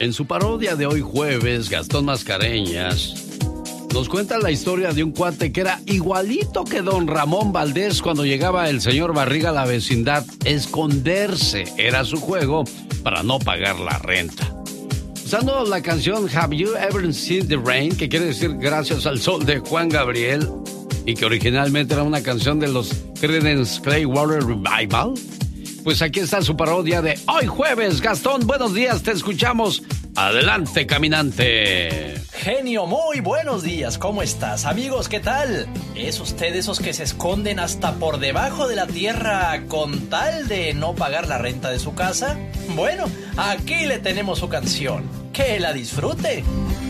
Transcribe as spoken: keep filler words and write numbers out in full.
En su parodia de hoy jueves, Gastón Mascareñas nos cuenta la historia de un cuate que era igualito que don Ramón Valdés cuando llegaba el señor Barriga a la vecindad. Esconderse era su juego para no pagar la renta. Usando la canción Have You Ever Seen the Rain, que quiere decir Gracias al Sol de Juan Gabriel, y que originalmente era una canción de los Creedence Clearwater Revival, pues aquí está su parodia de hoy jueves. Gastón, buenos días, te escuchamos. Adelante, caminante. Genio, muy buenos días, ¿cómo estás? Amigos, ¿qué tal? ¿Es usted de esos que se esconden hasta por debajo de la tierra con tal de no pagar la renta de su casa? Bueno, aquí le tenemos su canción. ¡Que la disfrute!